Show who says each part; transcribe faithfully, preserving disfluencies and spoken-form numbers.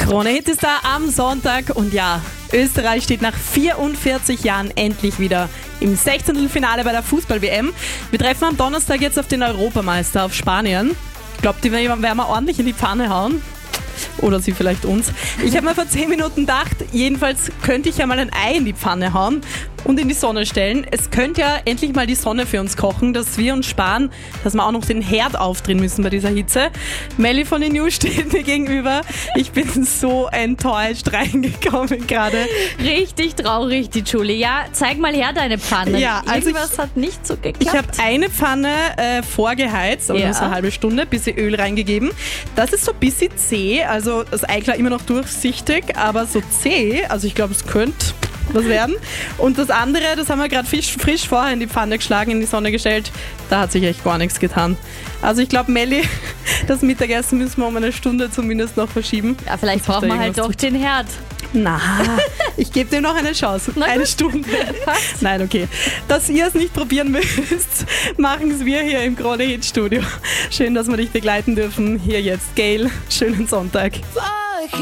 Speaker 1: Krone Hit ist da am Sonntag und ja, Österreich steht nach vierundvierzig Jahren endlich wieder im Sechzehntelfinale bei der Fußball-W M. Wir treffen am Donnerstag jetzt auf den Europameister, auf Spanien. Ich glaube, die werden wir ordentlich in die Pfanne hauen. Oder sie vielleicht uns. Ich habe mir vor zehn Minuten gedacht, jedenfalls könnte ich ja mal ein Ei in die Pfanne hauen und in die Sonne stellen. Es könnte ja endlich mal die Sonne für uns kochen, dass wir uns sparen, dass wir auch noch den Herd aufdrehen müssen bei dieser Hitze. Melli von den News steht mir gegenüber. Ich bin so enttäuscht reingekommen gerade.
Speaker 2: Richtig traurig, die Julie. Ja, zeig mal her deine Pfanne.
Speaker 1: Ja, also
Speaker 2: Irgendwas
Speaker 1: ich,
Speaker 2: hat nicht so geklappt.
Speaker 1: Ich habe eine Pfanne äh, vorgeheizt, aber
Speaker 2: Ja.
Speaker 1: nur so eine halbe Stunde, bisschen Öl reingegeben. Das ist so ein bisschen zäh, also das Ei klar immer noch durchsichtig, aber so zäh, also ich glaube, es könnte was werden. Und das andere, das haben wir gerade frisch, frisch vorher in die Pfanne geschlagen, in die Sonne gestellt, da hat sich echt gar nichts getan. Also ich glaube, Melli, das Mittagessen müssen wir um eine Stunde zumindest noch verschieben.
Speaker 2: Ja, vielleicht brauchen wir halt doch
Speaker 1: tut.
Speaker 2: den Herd.
Speaker 1: Na, ich gebe dem noch eine Chance.
Speaker 2: Na
Speaker 1: eine
Speaker 2: gut.
Speaker 1: Stunde. Nein, okay. Dass ihr es nicht probieren müsst, machen es wir hier im Krone Hit Studio. Schön, dass wir dich begleiten dürfen. Hier jetzt Gail. Schönen Sonntag.